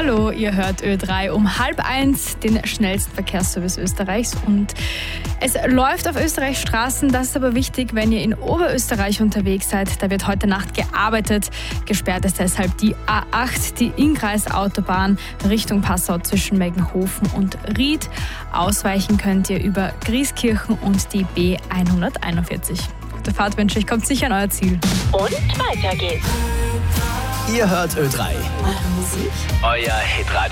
Hallo, ihr hört Ö3 um 12:30, den schnellsten Verkehrsservice Österreichs. Und es läuft auf Österreichs Straßen, das ist aber wichtig, wenn ihr in Oberösterreich unterwegs seid. Da wird heute Nacht gearbeitet. Gesperrt ist deshalb die A8, die Innkreisautobahn Richtung Passau zwischen Meggenhofen und Ried. Ausweichen könnt ihr über Grieskirchen und die B141. Gute Fahrt wünsche ich, kommt sicher an euer Ziel. Und weiter geht's. Ihr hört Ö3. Eure Musik. Euer Hitradio.